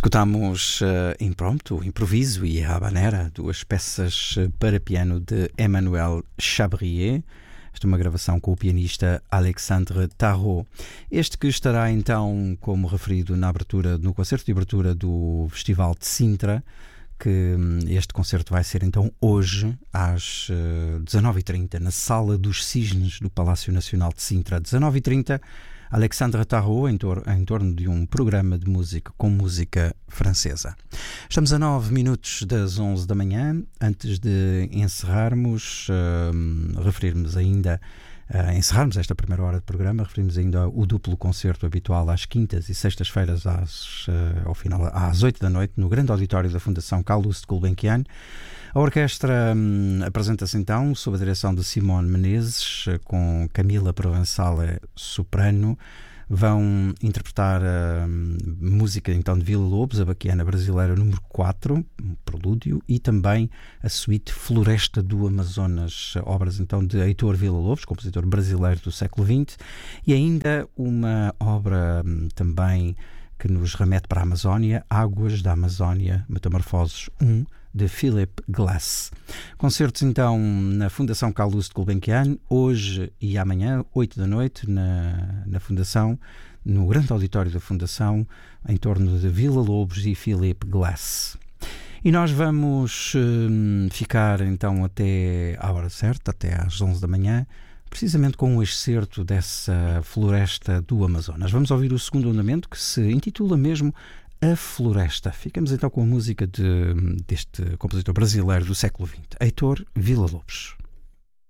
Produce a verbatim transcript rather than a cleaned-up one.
Escutamos uh, Impromptu, Improviso e Habanera, duas peças para piano de Emmanuel Chabrier. Esta é uma gravação com o pianista Alexandre Tarot. Este que estará então, como referido na abertura, no concerto de abertura do Festival de Sintra, que este concerto vai ser então hoje às uh, dezanove e trinta na Sala dos Cisnes do Palácio Nacional de Sintra. dezanove e trinta, Alexandre Tarot, em, tor- em torno de um programa de música com música francesa. Estamos a nove minutos das onze da manhã. Antes de encerrarmos, uh, referirmos ainda, uh, encerrarmos esta primeira hora de programa, referimos ainda o duplo concerto habitual às quintas e sextas-feiras às, uh, ao final, às oito da noite, no grande auditório da Fundação Carlos de Gulbenkian. A orquestra hum, apresenta-se então sob a direção de Simone Menezes, com Camila Provenzale soprano. Vão interpretar a hum, música então de Villa Lobos, a baquiana brasileira número quatro, um prelúdio, e também a suíte Floresta do Amazonas, obras então de Heitor Villa Lobos, compositor brasileiro do século vinte, e ainda uma obra hum, também que nos remete para a Amazónia, Águas da Amazónia, Metamorfoses um, de Philip Glass. Concertos então na Fundação Carlos de Gulbenkian, hoje e amanhã, oito da noite, na, na Fundação, no grande auditório da Fundação, em torno de Villa Lobos e Philip Glass. E nós vamos hum, ficar então até à hora certa, até às onze da manhã, precisamente com um excerto dessa Floresta do Amazonas. Vamos ouvir o segundo andamento, que se intitula mesmo A Floresta. Ficamos então com a música de, deste compositor brasileiro do século vinte, Heitor Villa Lobos.